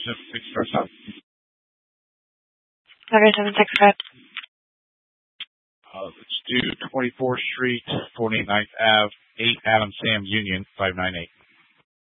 Just 6 Star South. Okay, 765. Let's do 24th Street, 49th Ave, 8 Adam Sam Union, 598.